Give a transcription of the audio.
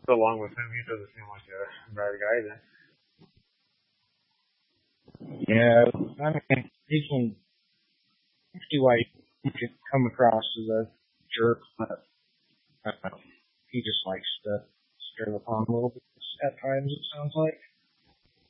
So along with him, he doesn't seem like a bad guy then. Yeah, I mean, he can see why he could come across as a jerk, but I don't know. He just likes to stir the pot a little bit at times, it sounds like.